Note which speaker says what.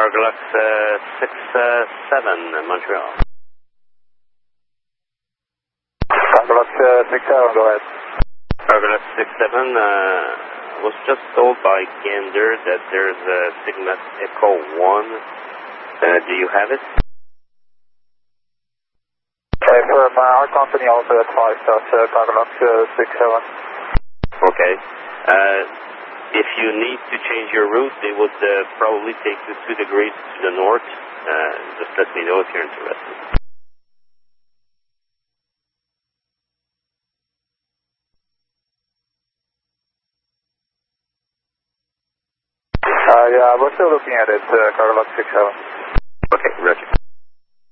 Speaker 1: Cargolux 67, Montreal.
Speaker 2: Cargolux 67, go ahead.
Speaker 1: Cargolux 67, was just told by Gander that there's a Sigma Echo 1. Do you have it?
Speaker 2: Okay, from our company also at 5 Cargolux 67.
Speaker 1: Okay. If you need to change your route, they would probably take you 2 degrees to the north. Just let me know if you're interested.
Speaker 2: Yeah, we're still looking at it, Cargolux 67.
Speaker 1: Okay, roger.